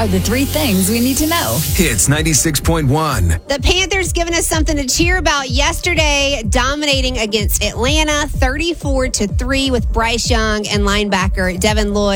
are the three things we need to know. Hits 96.1. The Panthers giving us something to cheer about yesterday, dominating against Atlanta 34-3 with Bryce Young and linebacker Devin Lloyd.